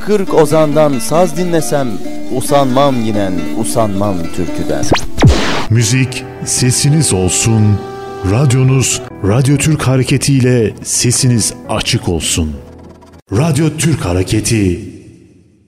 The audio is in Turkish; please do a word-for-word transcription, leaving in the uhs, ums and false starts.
kırk ozandan saz dinlesem, usanmam yinen, usanmam türküden. Müzik sesiniz olsun, radyonuz Radyo Türk Hareketi ile sesiniz açık olsun. Radyo Türk Hareketi